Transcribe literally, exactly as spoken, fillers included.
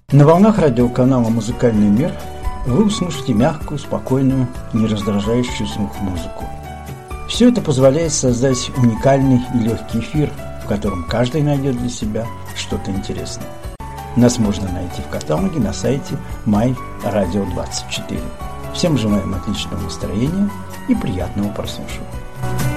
На волнах радиоканала «Музыкальный мир» вы услышите мягкую, спокойную, не раздражающую слух музыку. Все это позволяет создать уникальный и легкий эфир, в котором каждый найдет для себя что-то интересное. Нас можно найти в каталоге на сайте май радио двадцать четыре. Всем желаем отличного настроения и приятного прослушивания.